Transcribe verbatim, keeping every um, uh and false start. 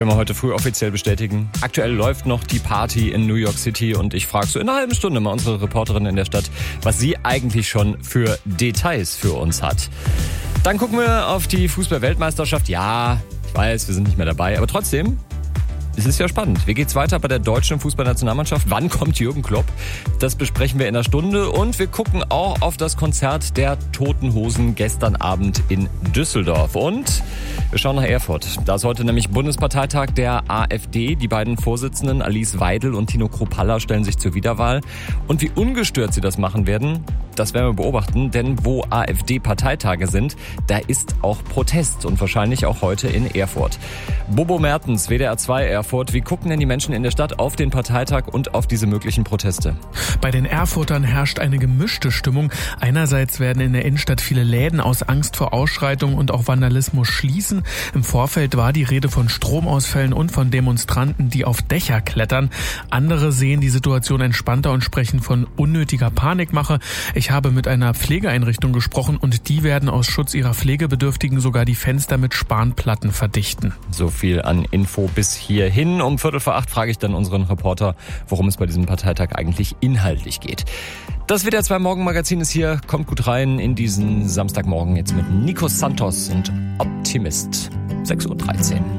Können wir heute früh offiziell bestätigen. Aktuell läuft noch die Party in New York City und ich frage so in einer halben Stunde mal unsere Reporterin in der Stadt, was sie eigentlich schon für Details für uns hat. Dann gucken wir auf die Fußball-Weltmeisterschaft. Ja, ich weiß, wir sind nicht mehr dabei, aber trotzdem, es ist ja spannend. Wie geht's weiter bei der deutschen Fußballnationalmannschaft? Wann kommt Jürgen Klopp? Das besprechen wir in einer Stunde und wir gucken auch auf das Konzert der Toten Hosen gestern Abend in Düsseldorf. Und wir schauen nach Erfurt. Da ist heute nämlich Bundesparteitag der AfD. Die beiden Vorsitzenden Alice Weidel und Tino Kruppalla stellen sich zur Wiederwahl. Und wie ungestört sie das machen werden, das werden wir beobachten. Denn wo AfD-Parteitage sind, da ist auch Protest und wahrscheinlich auch heute in Erfurt. Bobo Mertens, W D R zwei Erfurt. Wie gucken denn die Menschen in der Stadt auf den Parteitag und auf diese möglichen Proteste? Bei den Erfurtern herrscht eine gemischte Stimmung. Einerseits werden in der Innenstadt viele Läden aus Angst vor Ausschreitungen und auch Vandalismus schließen. Im Vorfeld war die Rede von Stromausfällen und von Demonstranten, die auf Dächer klettern. Andere sehen die Situation entspannter und sprechen von unnötiger Panikmache. Ich habe mit einer Pflegeeinrichtung gesprochen und die werden aus Schutz ihrer Pflegebedürftigen sogar die Fenster mit Spanplatten verdichten. So viel an Info bis hierhin. Um Viertel vor acht frage ich dann unseren Reporter, worum es bei diesem Parteitag eigentlich inhaltlich geht. Das W D R zwei Morgenmagazin ist hier. Kommt gut rein in diesen Samstagmorgen jetzt mit Nico Santos und Optimist. sechs Uhr dreizehn.